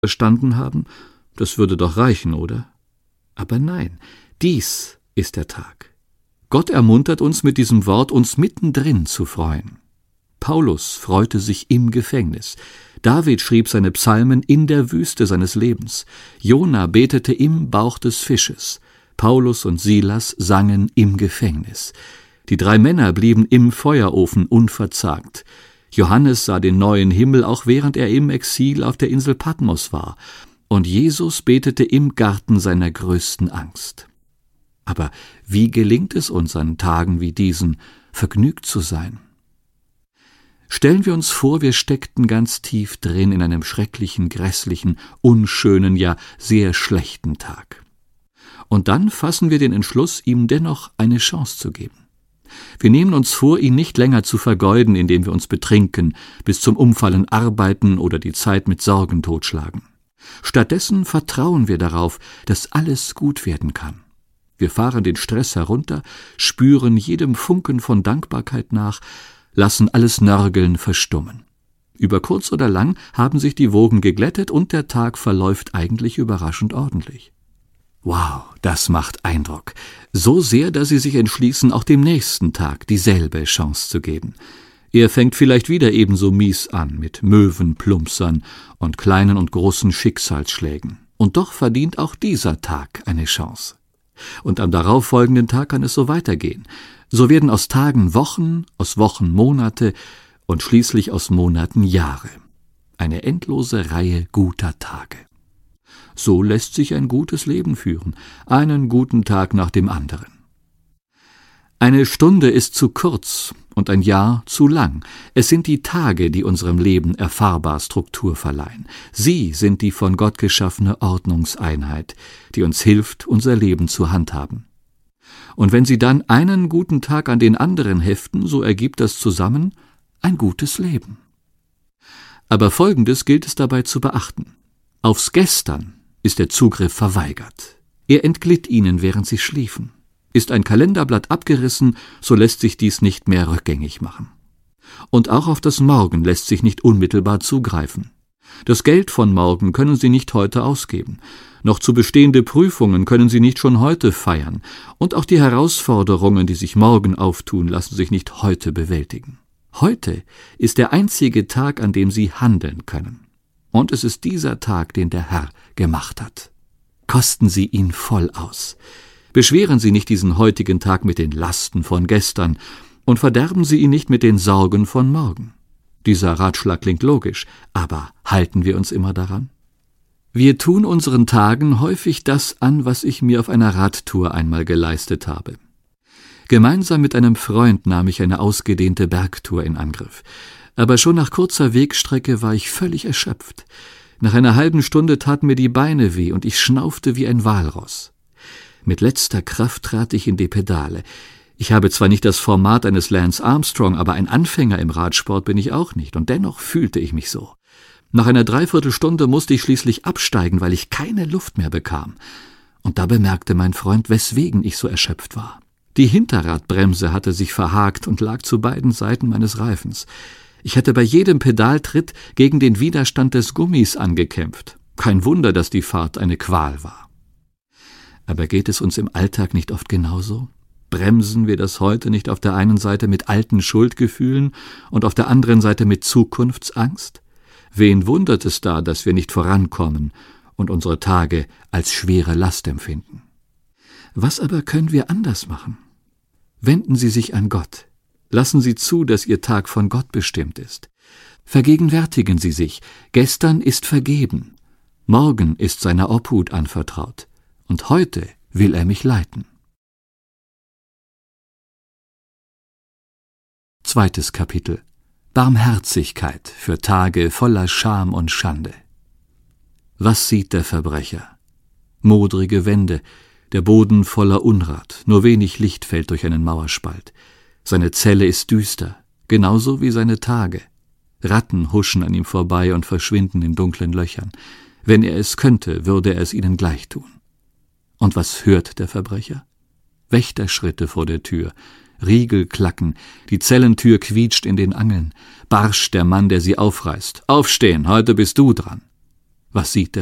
verstanden haben, das würde doch reichen, oder? Aber nein, dies ist der Tag. Gott ermuntert uns mit diesem Wort, uns mittendrin zu freuen. Paulus freute sich im Gefängnis. David schrieb seine Psalmen in der Wüste seines Lebens. Jona betete im Bauch des Fisches. Paulus und Silas sangen im Gefängnis. Die 3 Männer blieben im Feuerofen unverzagt. Johannes sah den neuen Himmel, auch während er im Exil auf der Insel Patmos war. Und Jesus betete im Garten seiner größten Angst. Aber wie gelingt es uns an Tagen wie diesen, vergnügt zu sein? Stellen wir uns vor, wir steckten ganz tief drin in einem schrecklichen, grässlichen, unschönen, ja sehr schlechten Tag. Und dann fassen wir den Entschluss, ihm dennoch eine Chance zu geben. Wir nehmen uns vor, ihn nicht länger zu vergeuden, indem wir uns betrinken, bis zum Umfallen arbeiten oder die Zeit mit Sorgen totschlagen. Stattdessen vertrauen wir darauf, dass alles gut werden kann. Wir fahren den Stress herunter, spüren jedem Funken von Dankbarkeit nach, lassen alles Nörgeln verstummen. Über kurz oder lang haben sich die Wogen geglättet und der Tag verläuft eigentlich überraschend ordentlich. Wow, das macht Eindruck. So sehr, dass Sie sich entschließen, auch dem nächsten Tag dieselbe Chance zu geben. Er fängt vielleicht wieder ebenso mies an, mit Möwenplumpsern und kleinen und großen Schicksalsschlägen. Und doch verdient auch dieser Tag eine Chance. Und am darauffolgenden Tag kann es so weitergehen. So werden aus Tagen Wochen, aus Wochen Monate und schließlich aus Monaten Jahre. Eine endlose Reihe guter Tage. So lässt sich ein gutes Leben führen, einen guten Tag nach dem anderen. Eine Stunde ist zu kurz und ein Jahr zu lang. Es sind die Tage, die unserem Leben erfahrbar Struktur verleihen. Sie sind die von Gott geschaffene Ordnungseinheit, die uns hilft, unser Leben zu handhaben. Und wenn Sie dann einen guten Tag an den anderen heften, so ergibt das zusammen ein gutes Leben. Aber Folgendes gilt es dabei zu beachten. Aufs Gestern ist der Zugriff verweigert. Er entglitt Ihnen, während Sie schliefen. Ist ein Kalenderblatt abgerissen, so lässt sich dies nicht mehr rückgängig machen. Und auch auf das Morgen lässt sich nicht unmittelbar zugreifen. Das Geld von morgen können Sie nicht heute ausgeben. Noch zu bestehende Prüfungen können Sie nicht schon heute feiern. Und auch die Herausforderungen, die sich morgen auftun, lassen sich nicht heute bewältigen. Heute ist der einzige Tag, an dem Sie handeln können. Und es ist dieser Tag, den der Herr gemacht hat. Kosten Sie ihn voll aus. Beschweren Sie nicht diesen heutigen Tag mit den Lasten von gestern und verderben Sie ihn nicht mit den Sorgen von morgen. Dieser Ratschlag klingt logisch, aber halten wir uns immer daran? Wir tun unseren Tagen häufig das an, was ich mir auf einer Radtour einmal geleistet habe. Gemeinsam mit einem Freund nahm ich eine ausgedehnte Bergtour in Angriff. Aber schon nach kurzer Wegstrecke war ich völlig erschöpft. Nach einer halben Stunde taten mir die Beine weh und ich schnaufte wie ein Walross. Mit letzter Kraft trat ich in die Pedale. Ich habe zwar nicht das Format eines Lance Armstrong, aber ein Anfänger im Radsport bin ich auch nicht, und dennoch fühlte ich mich so. Nach einer Dreiviertelstunde musste ich schließlich absteigen, weil ich keine Luft mehr bekam. Und da bemerkte mein Freund, weswegen ich so erschöpft war. Die Hinterradbremse hatte sich verhakt und lag zu beiden Seiten meines Reifens. Ich hatte bei jedem Pedaltritt gegen den Widerstand des Gummis angekämpft. Kein Wunder, dass die Fahrt eine Qual war. Aber geht es uns im Alltag nicht oft genauso? Bremsen wir das heute nicht auf der einen Seite mit alten Schuldgefühlen und auf der anderen Seite mit Zukunftsangst? Wen wundert es da, dass wir nicht vorankommen und unsere Tage als schwere Last empfinden? Was aber können wir anders machen? Wenden Sie sich an Gott. Lassen Sie zu, dass Ihr Tag von Gott bestimmt ist. Vergegenwärtigen Sie sich, gestern ist vergeben, morgen ist seiner Obhut anvertraut. Und heute will er mich leiten. 2. Kapitel. Barmherzigkeit für Tage voller Scham und Schande. Was sieht der Verbrecher? Modrige Wände, der Boden voller Unrat, nur wenig Licht fällt durch einen Mauerspalt. Seine Zelle ist düster, genauso wie seine Tage. Ratten huschen an ihm vorbei und verschwinden in dunklen Löchern. Wenn er es könnte, würde er es ihnen gleich tun. Und was hört der Verbrecher? Wächterschritte vor der Tür, Riegel klacken, die Zellentür quietscht in den Angeln. Barsch der Mann, der sie aufreißt. »Aufstehen, heute bist du dran!« Was sieht